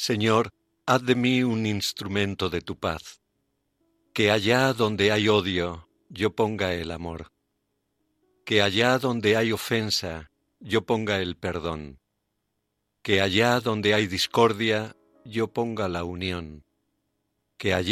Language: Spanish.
Señor, haz de mí un instrumento de tu paz. Que allá donde hay odio, yo ponga el amor. Que allá donde hay ofensa, yo ponga el perdón. Que allá donde hay discordia, yo ponga la unión. Que allá